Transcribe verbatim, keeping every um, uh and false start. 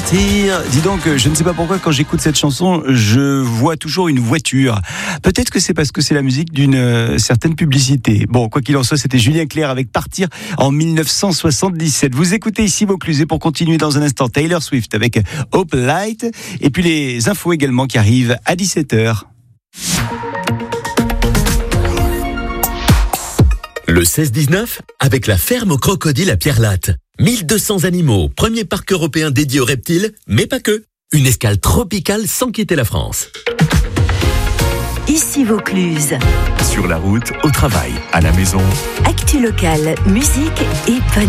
partir. Dis donc, je ne sais pas pourquoi quand j'écoute cette chanson, je vois toujours une voiture. Peut-être que c'est parce que c'est la musique d'une euh, certaine publicité. Bon, quoi qu'il en soit, c'était Julien Clerc avec Partir en dix-neuf cent soixante-dix-sept. Vous écoutez ici Vaucluse et pour continuer dans un instant, Taylor Swift avec Hope Light et puis les infos également qui arrivent à dix-sept heures. Le seize dix-neuf, avec la ferme aux crocodiles à Pierre-Latte. mille deux cents animaux, premier parc européen dédié aux reptiles, mais pas que. Une escale tropicale sans quitter la France. Ici Vaucluse. Sur la route, au travail, à la maison. Actu locale, musique et